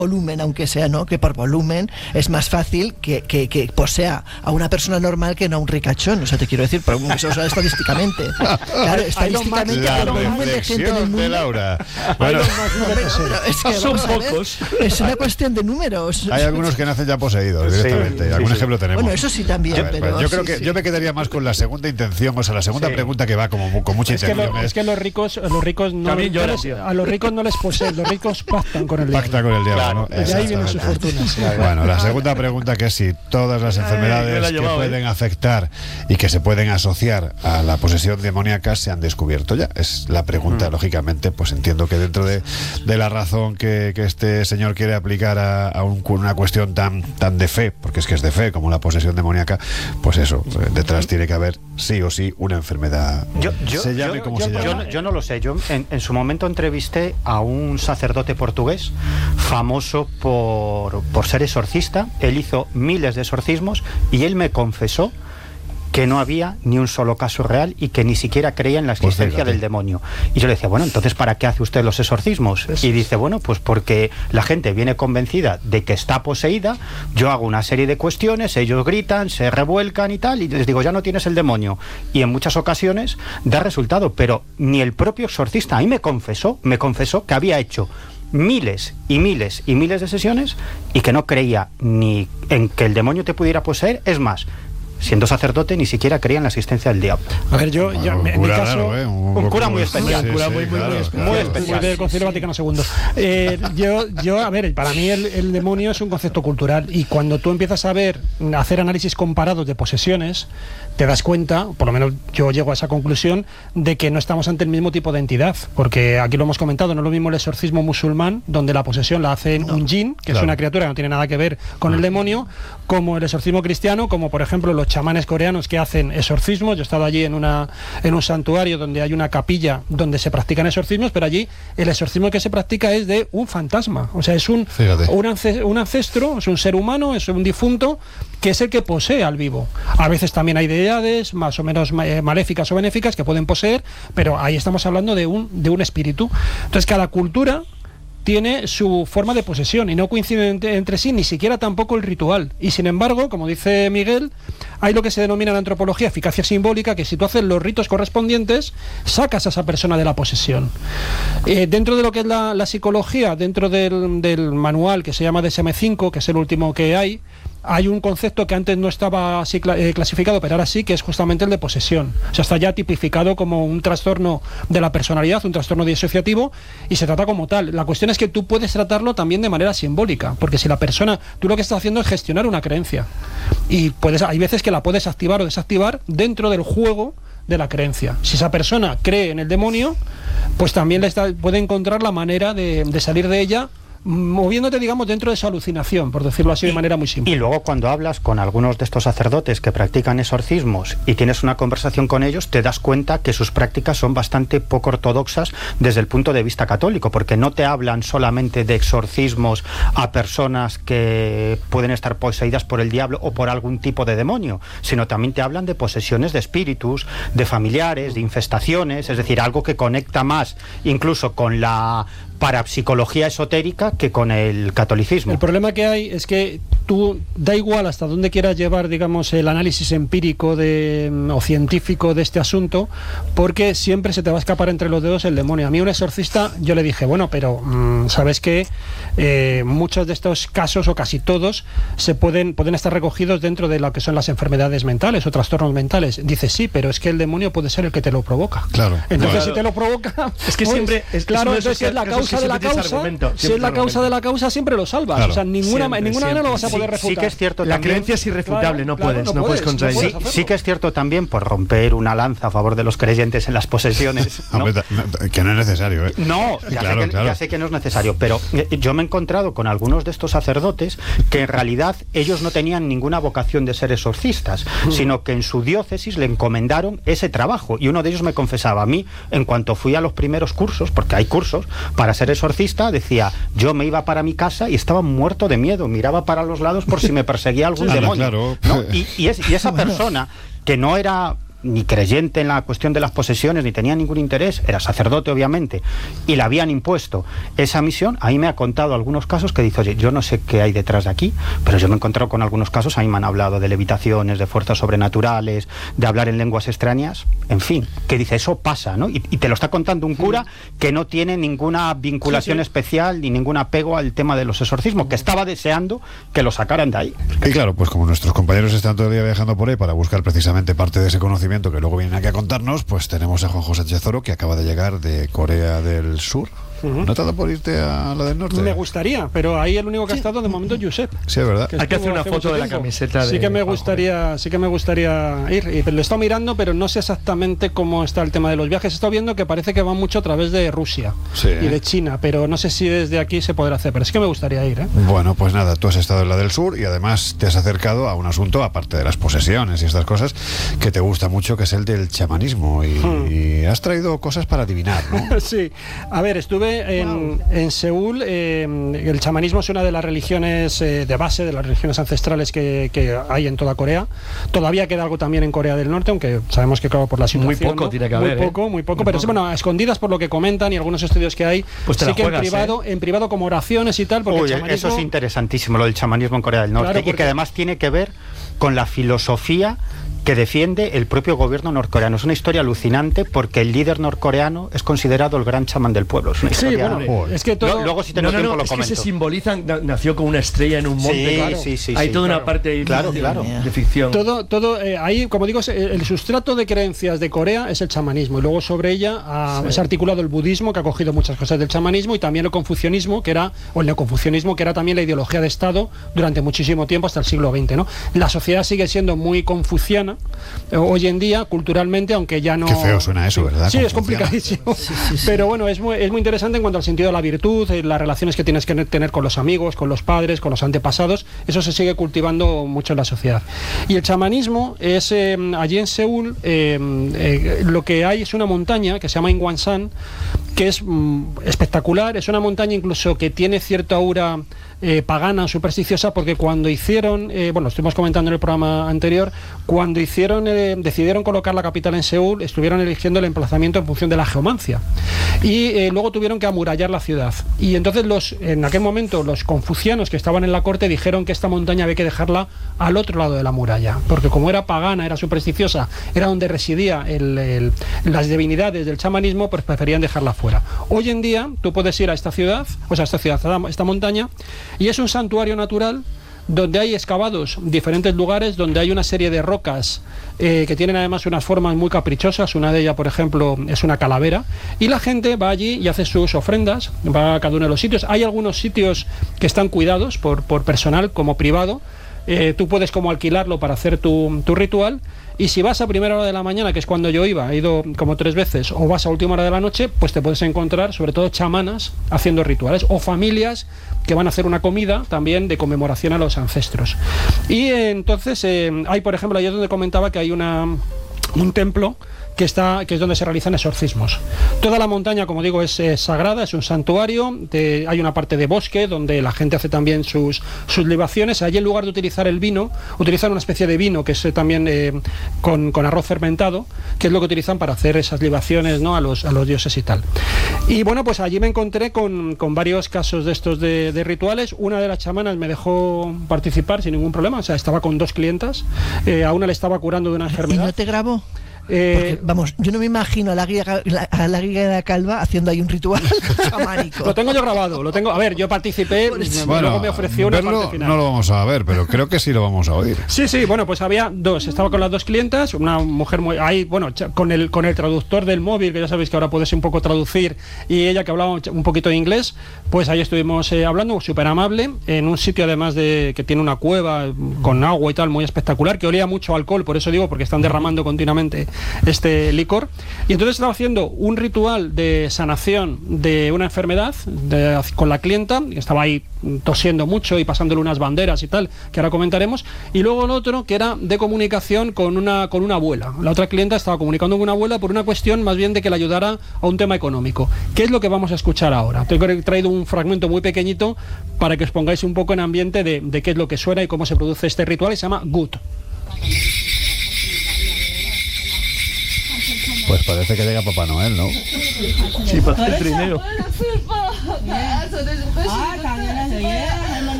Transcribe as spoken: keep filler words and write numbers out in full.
volumen, aunque sea, ¿no? Que por volumen es más fácil que, que, que posea a una persona normal que no a un ricachón. O sea, te quiero decir, pero eso es estadísticamente. Claro, estadísticamente la el volumen de gente en el mundo. De Laura. Bueno, es que, son vamos pocos. A ver, es una cuestión de números. Hay algunos que nacen ya poseídos directamente. Sí, ¿Algún sí, ejemplo tenemos? Bueno, eso sí también, A ver, pero pues yo creo sí, que sí. yo me quedaría más con la segunda intención, o sea, la segunda Sí. pregunta que va como con mucha Es que, intención. lo- es que los ricos, los ricos no, También no lloran, les- tío. a los ricos no les poseen, los ricos pactan con el diablo. Pacta con el diablo, Claro, ¿no? Y de ahí viene su Exactamente. fortuna. sí. Bueno, la segunda pregunta, que es si todas las Ay, me enfermedades la he que llevado, pueden ¿eh? afectar y que se pueden asociar a la posesión demoníaca se han descubierto ya. Es la pregunta, Mm. lógicamente, pues entiendo que dentro de, de la razón que, que este señor quiere aplicar a, a un- una cuestión tan, tan de fe, porque es que es de fe como la posesión demoníaca, pues eso, eh, detrás tiene que haber sí o sí una enfermedad. Yo, yo, se llame yo- como yo- se yo llame. no- yo no lo sé. Yo en, en su momento entrevisté a un sacerdote portugués famoso por, por ser exorcista. Él hizo miles de exorcismos y él me confesó que no había ni un solo caso real y que ni siquiera creía en la Pues existencia fíjate. del demonio. Y yo le decía, bueno, entonces ¿para qué hace usted los exorcismos? Y dice, bueno, pues porque la gente viene convencida de que está poseída, yo hago una serie de cuestiones, ellos gritan, se revuelcan y tal, y les digo, ya no tienes el demonio. Y en muchas ocasiones da resultado, pero ni el propio exorcista, a mí me confesó, me confesó que había hecho miles y miles y miles de sesiones y que no creía ni en que el demonio te pudiera poseer, es más, siendo sacerdote ni siquiera creía en la existencia del diablo. A ver, yo, yo Un en mi cura caso, raro, ¿eh? un cura muy especial, un cura muy, muy, muy especial. Muy muy especial. del Concilio Vaticano segundo. Eh, yo, yo, a ver, para mí el, el demonio es un concepto cultural y cuando tú empiezas a ver, a hacer análisis comparados de posesiones, te das cuenta, por lo menos yo llego a esa conclusión, de que no estamos ante el mismo tipo de entidad, porque aquí lo hemos comentado, no es lo mismo el exorcismo musulmán, donde la posesión la hace un jinn, que claro. es una criatura que no tiene nada que ver con el demonio, como el exorcismo cristiano, como por ejemplo los chamanes coreanos que hacen exorcismos. Yo he estado allí en una en un santuario donde hay una capilla donde se practican exorcismos, pero allí el exorcismo que se practica es de un fantasma, o sea, es un, Fíjate. un, ance- un ancestro, es un ser humano, es un difunto que es el que posee al vivo. A veces también hay deidades más o menos eh, maléficas o benéficas que pueden poseer, pero ahí estamos hablando de un, de un espíritu. Entonces cada cultura tiene su forma de posesión y no coinciden entre, entre sí, ni siquiera tampoco el ritual. Y sin embargo, como dice Miguel, hay lo que se denomina en antropología eficacia simbólica, que si tú haces los ritos correspondientes, sacas a esa persona de la posesión. Eh, dentro de lo que es la, la psicología, dentro del, del manual que se llama D S M cinco, que es el último que hay, hay un concepto que antes no estaba así cla- eh, clasificado, pero ahora sí, que es justamente el de posesión. O sea, está ya tipificado como un trastorno de la personalidad, un trastorno disociativo, y se trata como tal. La cuestión es que tú puedes tratarlo también de manera simbólica, porque si la persona, tú lo que estás haciendo es gestionar una creencia, y puedes, hay veces que la puedes activar o desactivar dentro del juego de la creencia. Si esa persona cree en el demonio, pues también le está, puede encontrar la manera de, de salir de ella, moviéndote, digamos, dentro de esa alucinación, por decirlo así de manera muy simple. Y luego cuando hablas con algunos de estos sacerdotes que practican exorcismos y tienes una conversación con ellos, te das cuenta que sus prácticas son bastante poco ortodoxas desde el punto de vista católico, porque no te hablan solamente de exorcismos a personas que pueden estar poseídas por el diablo o por algún tipo de demonio, sino también te hablan de posesiones de espíritus, de familiares, de infestaciones, es decir, algo que conecta más incluso con la parapsicología esotérica que con el catolicismo. El problema que hay es que tú, da igual hasta dónde quieras llevar, digamos, el análisis empírico de, o científico de este asunto, porque siempre se te va a escapar entre los dedos el demonio. A mí un exorcista, yo le dije, bueno, pero mmm, ¿sabes qué? Eh, muchos de estos casos, o casi todos, se pueden, pueden estar recogidos dentro de lo que son las enfermedades mentales o trastornos mentales. Dice, sí, pero es que el demonio puede ser el que te lo provoca. Claro. Entonces, Claro. si te lo provoca... Es que pues, siempre... Es, claro, es entonces si es la causa de la causa, si es la causa de la causa, siempre lo salvas. Claro. O sea, ninguna, Siempre, en ninguna siempre. manera lo vas a poder Sí, refutar. sí que es cierto La también, creencia es irrefutable, Claro, no claro, puedes, no no puedes puedes, contra no ella. puedes sí, hacerlo. sí que es cierto también, por romper una lanza a favor de los creyentes en las posesiones, ¿no? Hombre, ta- que no es necesario, ¿eh? No, ya, Claro, sé que, claro. ya sé que no es necesario, pero eh, yo me he encontrado con algunos de estos sacerdotes que en realidad ellos no tenían ninguna vocación de ser exorcistas, sino que en su diócesis le encomendaron ese trabajo, y uno de ellos me confesaba a mí, en cuanto fui a los primeros cursos, porque hay cursos para ser exorcista, decía, yo me iba para mi casa y estaba muerto de miedo, miraba para los lados por si me perseguía algún Anda, demonio, claro. ¿no? y, y, es, y esa persona que no era ni creyente en la cuestión de las posesiones, ni tenía ningún interés, era sacerdote obviamente, y le habían impuesto esa misión, ahí me ha contado algunos casos que dice, oye, yo no sé qué hay detrás de aquí, pero yo me he encontrado con algunos casos, ahí me han hablado de levitaciones, de fuerzas sobrenaturales, de hablar en lenguas extrañas, en fin, que dice, eso pasa, ¿no? Y, y te lo está contando un cura que no tiene ninguna vinculación sí, sí. especial ni ningún apego al tema de los exorcismos, que estaba deseando que lo sacaran de ahí. Y claro, pues como nuestros compañeros están todo el día viajando por ahí para buscar precisamente parte de ese conocimiento que luego vienen aquí a contarnos, pues tenemos a Juanjo Sánchez Oro, que acaba de llegar de Corea del Sur. Uh-huh. ¿No te ha dado por irte a la del norte? Me gustaría, pero ahí el único que ha estado de momento es Josep. Sí, es verdad. Que Hay que hacer una foto de la camiseta. Sí de que me gustaría, sí que me gustaría ir. Y lo he estado mirando, pero no sé exactamente cómo está el tema de los viajes. He estado viendo que parece que van mucho a través de Rusia sí, y de China, pero no sé si desde aquí se podrá hacer. Pero sí que me gustaría ir, ¿eh? Bueno, pues nada, tú has estado en la del sur y además te has acercado a un asunto, aparte de las posesiones y estas cosas, que te gusta mucho, que es el del chamanismo. Y, hmm. y has traído cosas para adivinar, ¿no? Sí. A ver, estuve en... Wow. En Seúl, eh, el chamanismo es una de las religiones eh, de base, de las religiones ancestrales que, que hay en toda Corea. Todavía queda algo también en Corea del Norte, aunque sabemos que, claro, por la situación... Muy poco ¿no? tiene que muy haber. Poco, ¿eh? muy poco, muy pero poco. Sí, bueno, a escondidas por lo que comentan y algunos estudios que hay, pues te sí la que juegas, en privado, ¿eh? en privado como oraciones y tal, porque Uy, el chamanismo... eso es interesantísimo, lo del chamanismo en Corea del Norte, claro, porque... y que además tiene que ver con la filosofía que defiende el propio gobierno norcoreano. Es una historia alucinante porque el líder norcoreano es considerado el gran chamán del pueblo. Es una historia... Sí, bueno, es que todo... Lo, luego si tengo no, no, tiempo no, lo es comento. que se simbolizan, nació como una estrella en un monte. Sí, claro. sí, sí. Hay sí, toda claro. una parte claro, de, claro. de ficción. Todo, todo eh, ahí, como digo, el sustrato de creencias de Corea es el chamanismo y luego sobre ella ha, sí. es articulado el budismo, que ha cogido muchas cosas del chamanismo, y también el confucianismo, que era, o el neoconfucianismo, que era también la ideología de Estado durante muchísimo tiempo, hasta el siglo veinte, ¿no? La sociedad sigue siendo muy confuciana hoy en día, culturalmente, aunque ya no... Qué feo suena eso, ¿verdad? Sí, es complicadísimo. Sí, sí, sí. Pero bueno, es muy, es muy interesante en cuanto al sentido de la virtud, las relaciones que tienes que tener con los amigos, con los padres, con los antepasados. Eso se sigue cultivando mucho en la sociedad. Y el chamanismo es, eh, allí en Seúl, eh, eh, lo que hay es una montaña que se llama Ingwansan, que es mm, espectacular. Es una montaña incluso que tiene cierta aura eh, pagana, supersticiosa, porque cuando hicieron, eh, bueno, estuvimos comentando en el programa anterior, cuando hicieron, eh, decidieron colocar la capital en Seúl, estuvieron eligiendo el emplazamiento en función de la geomancia. Y eh, luego tuvieron que amurallar la ciudad. Y entonces los, en aquel momento los confucianos que estaban en la corte dijeron que esta montaña había que dejarla al otro lado de la muralla, porque como era pagana, era supersticiosa, era donde residía el, el, las divinidades del chamanismo, pues preferían dejarla fuera. Hoy en día tú puedes ir a esta ciudad, o sea, a esta ciudad, a esta montaña, y es un santuario natural donde hay excavados diferentes lugares, donde hay una serie de rocas eh, que tienen además unas formas muy caprichosas. Una de ellas, por ejemplo, es una calavera, y la gente va allí y hace sus ofrendas, va a cada uno de los sitios. Hay algunos sitios que están cuidados por, por personal como privado. Eh, tú puedes como alquilarlo para hacer tu, tu ritual, y si vas a primera hora de la mañana, que es cuando yo iba, he ido como tres veces, o vas a última hora de la noche, pues te puedes encontrar sobre todo chamanas haciendo rituales, o familias que van a hacer una comida también de conmemoración a los ancestros. Y eh, entonces eh, hay, por ejemplo, ahí es donde comentaba que hay una, un templo que está, que es donde se realizan exorcismos. Toda la montaña, como digo, es, es sagrada, es un santuario. De, hay una parte de bosque donde la gente hace también sus, sus libaciones. Allí, en lugar de utilizar el vino, utilizan una especie de vino que es eh, también eh, con, con arroz fermentado, que es lo que utilizan para hacer esas libaciones, ¿no?, a los, a los dioses y tal. Y bueno, pues allí me encontré con, con varios casos de estos de, de rituales. Una de las chamanas me dejó participar sin ningún problema, o sea, estaba con dos clientas. Eh, a una le estaba curando de una enfermedad. ¿Y no te grabó? Eh, Porque, vamos, yo no me imagino a la guía, la, a la guía calva haciendo ahí un ritual chamánico. Lo tengo yo grabado, lo tengo. A ver, yo participé, bueno, luego me ofreció una verlo, parte final. No lo vamos a ver, pero creo que sí lo vamos a oír. Sí, sí, bueno, pues había dos. Estaba con las dos clientas, una mujer muy ahí, bueno, con el con el traductor del móvil, que ya sabéis que ahora puedes un poco traducir, y ella que hablaba un poquito de inglés, pues ahí estuvimos eh, hablando, súper amable, en un sitio además de que tiene una cueva con agua y tal, muy espectacular, que olía mucho a alcohol, por eso digo, porque están derramando continuamente este licor. Y entonces estaba haciendo un ritual de sanación de una enfermedad de, con la clienta, que estaba ahí tosiendo mucho y pasándole unas banderas y tal, que ahora comentaremos, y luego el otro que era de comunicación con una, con una abuela. La otra clienta estaba comunicando con una abuela por una cuestión más bien de que le ayudara a un tema económico. ¿Qué es lo que vamos a escuchar ahora? Tengo traído un fragmento muy pequeñito para que os pongáis un poco en ambiente de, de qué es lo que suena y cómo se produce este ritual, y se llama Good. Pues parece que llega Papá Noel, ¿no? Sí, para el trineo. Ah,